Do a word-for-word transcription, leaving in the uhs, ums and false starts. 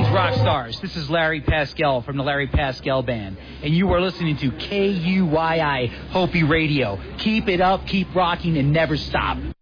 rock stars. This is Larry Pascal from the Larry Pascal Band, and you are listening to K U Y I Hopi Radio. Keep it up, keep rocking, and never stop.